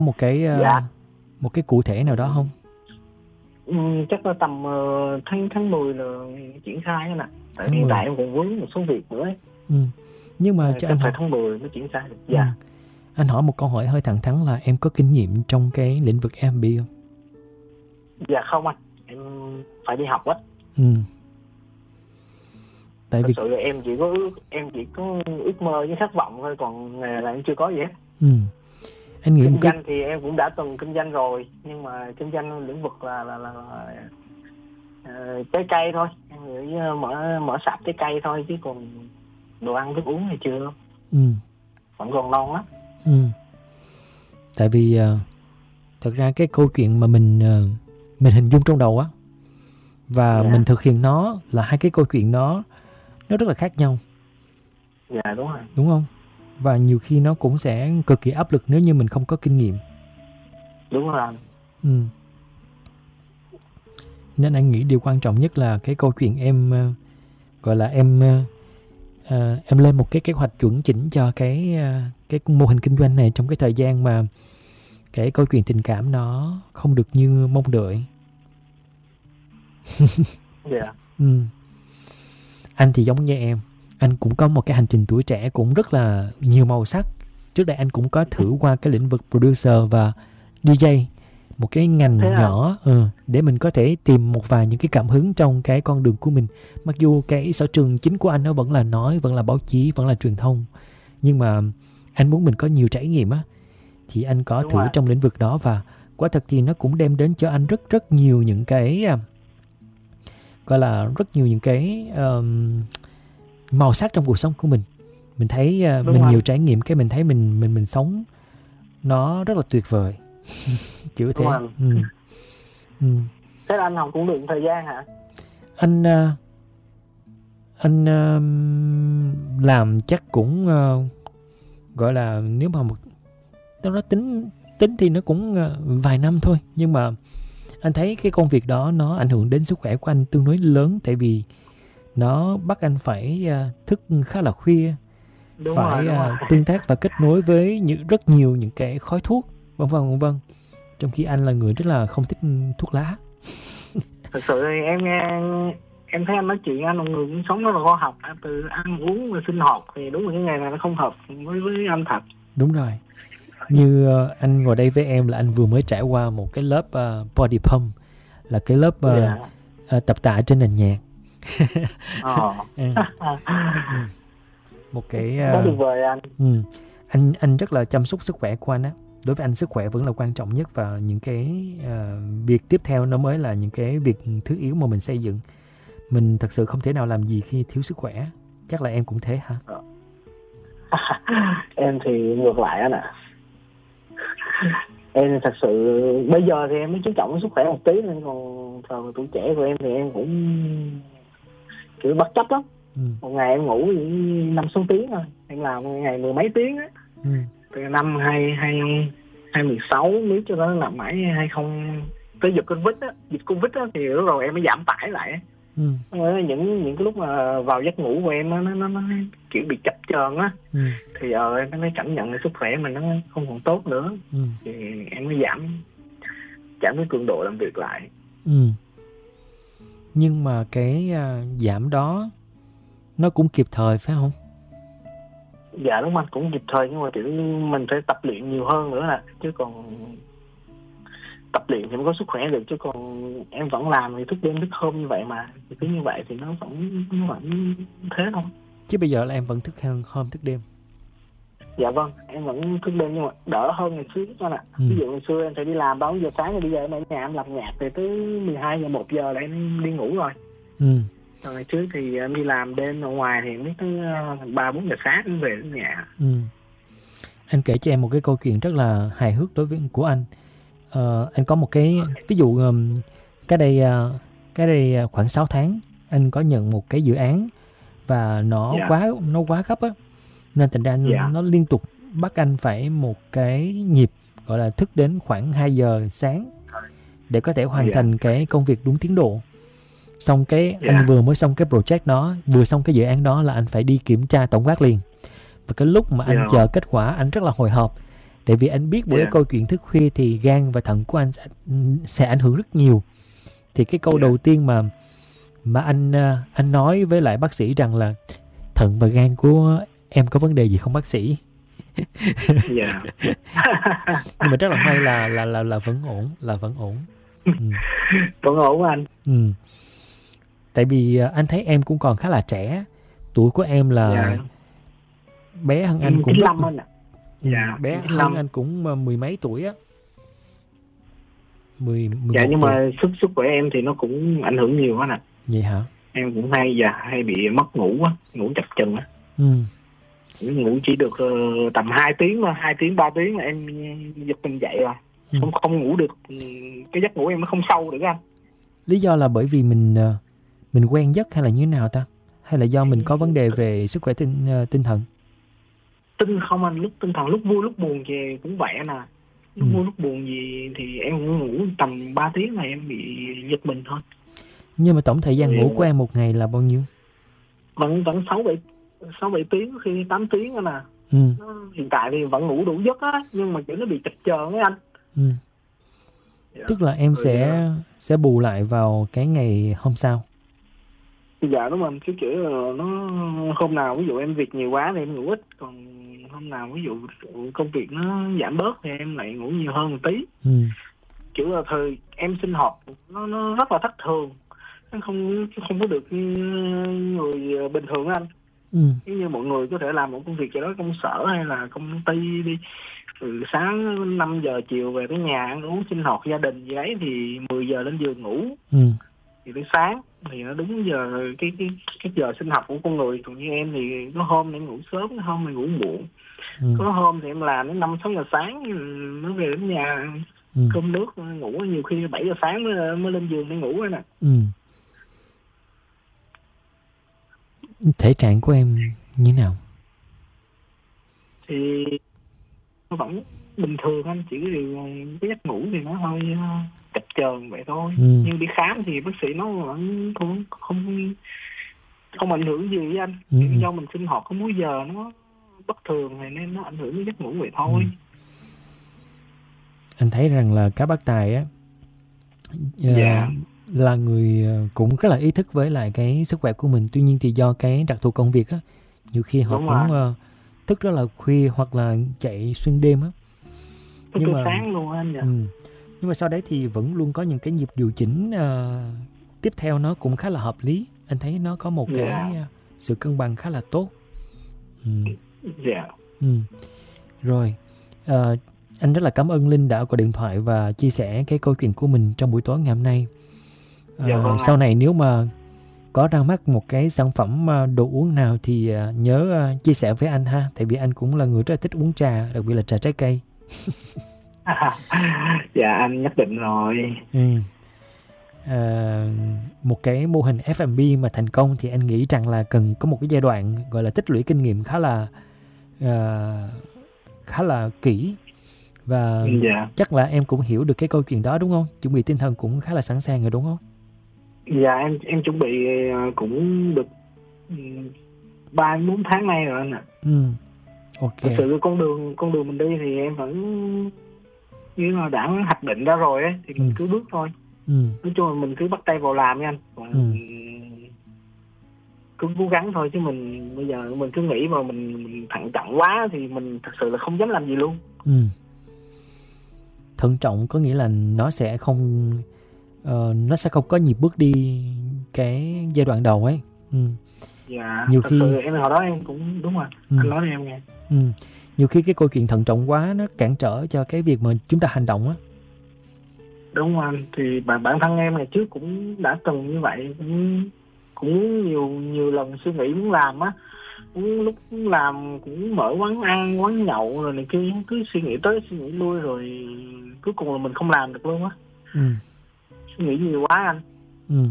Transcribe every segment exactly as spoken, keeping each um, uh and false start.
một cái uh, Dạ. một cái cụ thể nào đó không? Ừ, chắc là tầm uh, tháng tháng mười là triển khai đó nè. Tại Tháng hiện mười. tại em còn vướng một số việc nữa ấy. Ừ. Nhưng mà Ờ, cho chắc anh phải hỏi, tháng mười mới triển khai được. ừ. Dạ. Anh hỏi một câu hỏi hơi thẳng thắn là em có kinh nghiệm trong cái lĩnh vực F and B không? Dạ không anh, em phải đi học á. Ừ. Tại Thật vì sự là em chỉ có ước, em chỉ có ước mơ với khát vọng thôi, còn nghề là em chưa có gì hết. ừ. Anh nghĩ một Kinh cái doanh thì em cũng đã từng kinh doanh rồi, nhưng mà kinh doanh lĩnh vực là là là, là uh, trái cây thôi. Em nghĩ uh, mở mở sạp trái cây thôi, chứ còn đồ ăn thức uống thì chưa. ừ. Vẫn còn non á. Ừ. Tại vì uh, thật ra cái câu chuyện mà mình uh, mình hình dung trong đầu á và Dạ. mình thực hiện nó là hai cái câu chuyện nó nó rất là khác nhau. Dạ đúng rồi. Đúng không? Và nhiều khi nó cũng sẽ cực kỳ áp lực nếu như mình không có kinh nghiệm. Đúng rồi anh. Ừ. Nên anh nghĩ điều quan trọng nhất là cái câu chuyện em uh, gọi là em uh, uh, em lên một cái kế hoạch chuẩn chỉnh cho cái uh, cái mô hình kinh doanh này trong cái thời gian mà cái câu chuyện tình cảm nó không được như mong đợi. Dạ. ừ. Anh thì giống như em, anh cũng có một cái hành trình tuổi trẻ cũng rất là nhiều màu sắc. Trước đây anh cũng có thử qua cái lĩnh vực producer và đê gi, một cái ngành Thế nhỏ ừ, để mình có thể tìm một vài những cái cảm hứng trong cái con đường của mình. Mặc dù cái sở trường chính của anh nó vẫn là nói, vẫn là báo chí, vẫn là truyền thông, nhưng mà anh muốn mình có nhiều trải nghiệm á, thì anh có Đúng thử rồi. trong lĩnh vực đó, và quả thật thì nó cũng đem đến cho anh rất rất nhiều những cái gọi là rất nhiều những cái um, màu sắc trong cuộc sống của mình. Mình thấy uh, mình rồi. nhiều trải nghiệm, cái mình thấy mình mình mình sống nó rất là tuyệt vời. Kiểu thế. Ừ. Ừ. Thế là anh học cũng được thời gian hả? Anh uh, anh uh, làm chắc cũng uh, gọi là nếu mà một nó tính tính thì nó cũng uh, vài năm thôi, nhưng mà anh thấy cái công việc đó nó ảnh hưởng đến sức khỏe của anh tương đối lớn, tại vì nó bắt anh phải uh, thức khá là khuya, Đúng phải rồi, đúng uh, tương tác và kết nối với những rất nhiều những cái khói thuốc, vân vân vân vân. Trong khi anh là người rất là không thích thuốc lá. Thật sự thì em nghe em thấy anh nói chuyện, anh là người cũng sống rất là khoa học, từ ăn uống và sinh hoạt, thì đúng là cái nghề này nó không hợp với với anh thật. Đúng rồi. Như uh, anh ngồi đây với em là anh vừa mới trải qua một cái lớp uh, body pump, là cái lớp uh, Dạ. uh, tập tạ trên nền nhạc. Ờ. Một cái Rất uh, tuyệt vời anh. Ừ. Anh anh rất là chăm sóc sức khỏe của anh á. Đối với anh sức khỏe vẫn là quan trọng nhất, và những cái uh, việc tiếp theo nó mới là những cái việc thứ yếu mà mình xây dựng. Mình thật sự không thể nào làm gì khi thiếu sức khỏe. Chắc là em cũng thế hả? Ờ. Em thì ngược lại anh ạ. Em thật sự bây giờ thì em mới chú trọng sức khỏe một tí, nên còn thời tuổi trẻ của em thì em cũng kiểu bất chấp lắm. Ừ. Một ngày em ngủ chỉ năm sáu tiếng thôi, em làm một ngày mười mấy tiếng á. Ừ. Từ năm hai hai hai mười sáu nếu cho nó làm mãi hai không tới dịch Covid á, dịch Covid á, thì lúc rồi em mới giảm tải lại. Ừ. Những những cái lúc mà vào giấc ngủ của em nó nó nó kiểu bị chập chờn á. Ừ. Thì ờ em mới cảm nhận là sức khỏe mình nó không còn tốt nữa. Ừ. Thì em mới giảm giảm cái cường độ làm việc lại. Ừ. Nhưng mà cái uh, giảm đó nó cũng kịp thời phải không? Dạ đúng anh, cũng kịp thời, nhưng mà kiểu mình phải tập luyện nhiều hơn nữa là, chứ còn tập luyện thì mới có sức khỏe được, chứ còn em vẫn làm thì thức đêm thức hôm như vậy mà, thì cứ như vậy thì nó vẫn nó vẫn thế thôi. Chứ bây giờ là em vẫn thức hơn hôm thức đêm? Dạ vâng, em vẫn thức đêm nhưng mà đỡ hơn ngày xưa anh ạ. Ừ. Ví dụ ngày xưa em phải đi làm ba giờ sáng, rồi bây giờ em ở nhà em làm nhạc thì tới mười hai giờ một giờ là em đi ngủ rồi. Ừ. Rồi ngày trước thì em đi làm đêm ở ngoài thì em biết tới ba bốn giờ sáng em về đến nhà. Ừ. Anh kể cho em một cái câu chuyện rất là hài hước đối với của anh. Uh, anh có một cái ví dụ um, cái đây uh, cái đây khoảng sáu tháng anh có nhận một cái dự án và nó Dạ. quá nó quá gấp á, nên thành ra Dạ. nó liên tục bắt anh phải một cái nhịp gọi là thức đến khoảng hai giờ sáng để có thể hoàn Dạ. thành cái công việc đúng tiến độ. Xong cái Dạ. anh vừa mới xong cái project đó, vừa xong cái dự án đó là anh phải đi kiểm tra tổng quát liền. Và cái lúc mà anh Dạ. chờ kết quả anh rất là hồi hộp. Tại vì anh biết mỗi Dạ. cái câu chuyện thức khuya thì gan và thận của anh sẽ- sẽ ảnh hưởng rất nhiều. Thì cái câu Dạ. đầu tiên mà mà anh ờ, anh nói với lại bác sĩ rằng là thận và gan của em có vấn đề gì không bác sĩ? Dạ. Nhưng mà rất là may là là là là vẫn ổn, là vẫn ổn. Ừ. Vẫn ổn anh. Ừ. Tại vì ờ, anh thấy em cũng còn khá là trẻ, tuổi của em là Dạ. bé hơn anh Em cũng chín rất lăm anh ạ. ừ, Dạ, bé chín hơn lăm. anh cũng ờ, mười mấy tuổi á, mười mười Dạ, một nhưng tuổi. mà sức sức của em thì nó cũng ảnh hưởng nhiều anh ạ. Vậy hả? Em cũng hay dạ hay bị mất ngủ á, ngủ chập chừng á. Ừ. Ngủ chỉ được ờ, tầm hai tiếng thôi, hai tiếng ba tiếng là em giật mình dậy rồi. Ừ. Không không ngủ được, ừ, cái giấc ngủ em nó không sâu được anh. Lý do là bởi vì mình ờ, mình quen giấc hay là như thế nào ta? Hay là do mình có vấn đề về sức khỏe tinh ờ, tinh thần? Tinh không anh, lúc tinh thần lúc vui lúc buồn thì cũng vậy nè. Lúc Ừ. vui lúc buồn gì thì em cũng ngủ tầm ba tiếng là em bị giật mình thôi. Nhưng mà tổng thời gian Ừ. ngủ của em một ngày là bao nhiêu? Vẫn vẫn sáu bảy sáu bảy tiếng, khi tám tiếng anh à. Ừ. Nó, hiện tại thì vẫn ngủ đủ giấc á, nhưng mà kiểu nó bị chập chờn ấy anh. Ừ. Dạ. Tức là em Rồi, sẽ sẽ bù lại vào cái ngày hôm sau. Dạ đúng rồi, cái kiểu là nó hôm nào ví dụ em việc nhiều quá thì em ngủ ít, còn hôm nào ví dụ công việc nó giảm bớt thì em lại ngủ nhiều hơn một tí. Ừ. Kiểu là thời em sinh hoạt nó nó rất là thất thường, nó không không có được như người bình thường anh. Ừ. Giống như mọi người có thể làm một công việc gì đó công sở hay là công ty đi, từ sáng năm giờ chiều về tới nhà ăn uống sinh hoạt gia đình gì đấy thì mười giờ lên giường ngủ, Ừ. thì tới sáng thì nó đúng giờ cái cái cái giờ sinh học của con người. Còn như em thì có hôm em ngủ sớm, có hôm em ngủ muộn. Ừ. Có hôm thì em làm đến năm sáu giờ sáng mới về đến nhà Ừ. cơm nước ngủ, nhiều khi bảy giờ sáng mới, mới lên giường để ngủ nè. Ừ. Thể trạng của em như thế nào? Thì nó vẫn bình thường anh, chỉ điều cái giấc ngủ thì nó hơi uh, chập chờn vậy thôi. Ừ. Nhưng đi khám thì bác sĩ nó vẫn cũng không không ảnh hưởng gì với anh. Ừ. Chỉ do mình sinh hoạt có múi giờ nó bất thường thì nên nó ảnh hưởng đến giấc ngủ vậy thôi. Ừ. Anh thấy rằng là cá bác tài á ờ, Dạ. là người ờ, cũng rất là ý thức với lại cái sức khỏe của mình. Tuy nhiên thì do cái đặc thù công việc á, nhiều khi họ Đúng cũng rồi. ờ, thức rất là khuya hoặc là chạy xuyên đêm á. Thức Nhưng từ mà- sáng luôn anh. Dạ. Ừ. Nhưng mà sau đấy thì vẫn luôn có những cái nhịp điều chỉnh ờ, tiếp theo nó cũng khá là hợp lý. Anh thấy nó có một cái Dạ. ờ, sự cân bằng khá là tốt. Ừ. Dạ. Ừ. Rồi, ờ, anh rất là cảm ơn Linh đã gọi điện thoại và chia sẻ cái câu chuyện của mình trong buổi tối ngày hôm nay. Ờ, Dạ vâng ạ. sau này nếu mà có ra mắt một cái sản phẩm ờ, đồ uống nào thì ờ, nhớ ờ, chia sẻ với anh ha. Tại vì anh cũng là người rất là thích uống trà, đặc biệt là trà trái cây. Dạ anh nhất định rồi. Ừ. Ờ, một cái mô hình ép em bê mà thành công thì anh nghĩ rằng là cần có một cái giai đoạn gọi là tích lũy kinh nghiệm khá là ờ, khá là kỹ. Và Dạ. chắc là em cũng hiểu được cái câu chuyện đó đúng không? Chuẩn bị tinh thần cũng khá là sẵn sàng rồi đúng không? Dạ em em chuẩn bị ờ, cũng được ba bốn tháng nay rồi anh ạ. Ừ. Ok. Thật sự con đường con đường mình đi thì em vẫn như là đã hoạch định ra rồi ấy, thì mình Ừ. cứ bước thôi. Ừ. Nói chung là mình cứ bắt tay vào làm nha anh. Còn Ừ. cứ cố gắng thôi, chứ mình bây giờ mình cứ nghĩ mà mình, mình thận trọng quá thì mình thật sự là không dám làm gì luôn. Ừ. Thận trọng có nghĩa là nó sẽ không ờ, nó sẽ không có nhịp bước đi cái giai đoạn đầu ấy. Ừ. Dạ. Nhiều Thật khi- sự em hồi đó em cũng đúng rồi. Ừ. Anh nói đi em nghe. Ừ. Nhiều khi cái câu chuyện thận trọng quá nó cản trở cho cái việc mà chúng ta hành động á. Đúng anh, thì bản bản thân em ngày trước cũng đã từng như vậy, cũng cũng nhiều nhiều lần suy nghĩ muốn làm á, cũng lúc làm cũng mở quán ăn quán nhậu rồi này kia, cứ suy nghĩ tới suy nghĩ lui rồi cuối cùng là mình không làm được luôn á. Ừ. Suy nghĩ nhiều quá anh. Ừ.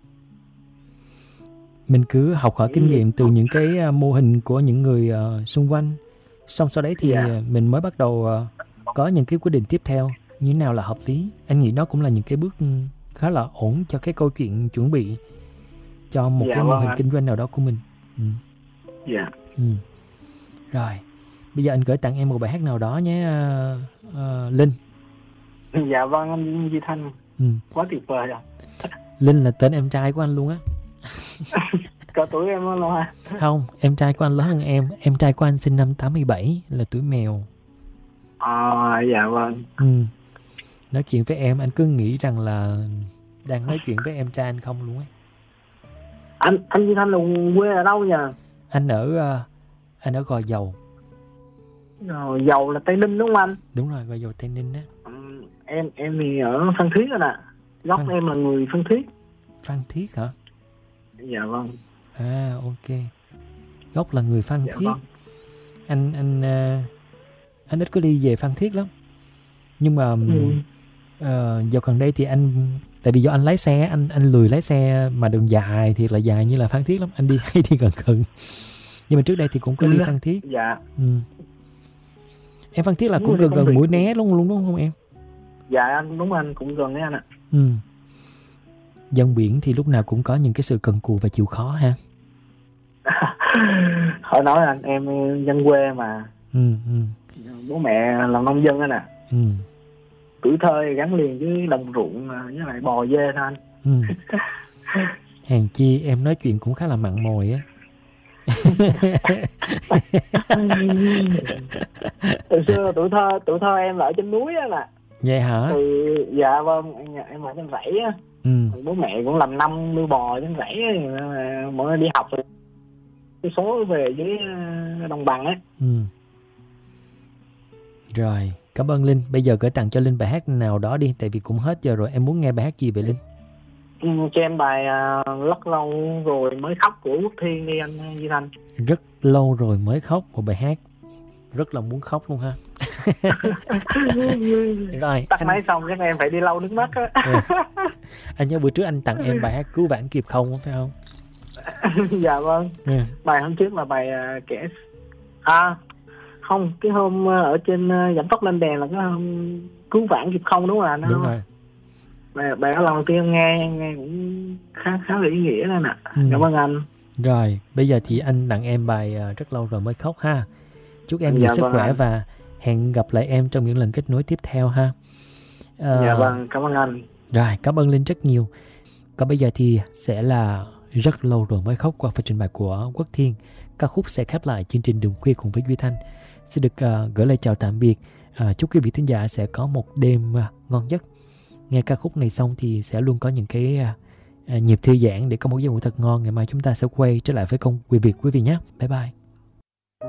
Mình cứ học hỏi kinh nghiệm từ những cái uh, mô hình của những người uh, xung quanh. Xong sau đấy thì Dạ. uh, mình mới bắt đầu uh, có những cái quyết định tiếp theo như thế nào là hợp lý. Anh nghĩ nó cũng là những cái bước ừ, khá là ổn cho cái câu chuyện chuẩn bị cho một Dạ cái mô vâng hình ạ. kinh doanh nào đó của mình. Ừ. Dạ. Ừ. Rồi, bây giờ anh gửi tặng em một bài hát nào đó nhé, uh, uh, Linh. Dạ vâng anh Duy Thanh. Ừ. Quá tuyệt vời rồi. Linh là tên em trai của anh luôn á. Cỡ tuổi em đó ha? Không, em trai của anh lớn hơn em. Em trai của anh sinh năm tám mươi bảy, là tuổi mèo. À dạ vâng. Ừ. Nói chuyện với em anh cứ nghĩ rằng là đang nói chuyện với em trai anh không luôn ấy. Anh anh Duy Thanh là quê ở đâu nhờ? Anh ở uh, anh ở Gò Dầu. Gò Dầu là Tây Ninh đúng không anh? Đúng rồi, Gò Dầu Tây Ninh á. Ừ, em em thì ở Phan Thiết rồi nè. Gốc Phan... em là người Phan Thiết. Phan Thiết hả? Dạ vâng. À ok. Gốc là người Phan dạ Thiết. Vâng. Anh anh uh, anh ít có đi về Phan Thiết lắm. Nhưng mà ừ. uh, dạo gần đây thì anh, tại vì do anh lái xe, anh anh lười lái xe mà đường dài thiệt là dài như là Phan Thiết lắm, anh đi hay đi gần gần. Nhưng mà trước đây thì cũng có đi Phan Thiết. Dạ. Ừ. Em Phan Thiết là cũng gần gần Mũi Né luôn luôn đúng không em? Dạ anh đúng, anh cũng gần đấy anh ạ. Ừ. Dân biển thì lúc nào cũng có những cái sự cần cù và chịu khó ha. Khỏi nói anh, em dân quê mà. Ừ, ừ. Bố mẹ làm nông dân anh ạ. Ừ. Tuổi thơ gắn liền với đồng ruộng với lại bò dê thôi anh. Ừ. Hèn chi em nói chuyện cũng khá là mặn mòi á. Từ xưa tuổi thơ tuổi thơ em là ở trên núi á nè. Vậy hả? Từ, dạ vâng, em, em ở trên rẫy á. Ừ. Bố mẹ cũng làm năm nuôi bò trên rẫy á, mỗi ngày đi học rồi cái số về với đồng bằng ấy. Ừ. Rồi, cảm ơn Linh. Bây giờ gửi tặng cho Linh bài hát nào đó đi, tại vì cũng hết giờ rồi. Em muốn nghe bài hát gì vậy Linh? Ừ, cho em bài uh, Rất lâu rồi mới khóc của Quốc Thiên đi anh Duy Thanh. Rất lâu rồi mới khóc, một bài hát rất là muốn khóc luôn ha. Rồi tắt anh... máy xong chắc em phải đi lau nước mắt á. Ừ. Anh nhớ bữa trước anh tặng em bài hát Cứu Vãn Kịp Không phải không? Dạ vâng. Ừ. Bài hôm trước là bài uh, kẻ à không, cái hôm uh, ở trên uh, giảm tốc lên đèn là cái hôm Cứu Vãn Kịp Không đúng không anh? Đúng rồi. Bài, bài đó lần đầu tiên nghe nghe cũng khá khá là ý nghĩa đó nè. Ừ. Cảm ơn anh. Rồi bây giờ thì anh tặng em bài uh, Rất lâu rồi mới khóc ha. Chúc em nhiều dạ, sức vâng khỏe anh. Và hẹn gặp lại em trong những lần kết nối tiếp theo ha. À, dạ vâng, cảm ơn anh. Rồi, cảm ơn Linh rất nhiều. Còn bây giờ thì sẽ là Rất lâu rồi mới khóc qua phần trình bày của Quốc Thiên. Ca khúc sẽ khép lại chương trình Đường Khuya cùng với Duy Thanh. Xin được uh, gửi lời chào tạm biệt. Uh, chúc quý vị thính giả sẽ có một đêm uh, ngon giấc. Nghe ca khúc này xong thì sẽ luôn có những cái uh, uh, nhịp thư giãn để có một giấc ngủ thật ngon. Ngày mai chúng ta sẽ quay trở lại với công việc quý vị nhé. Bye bye.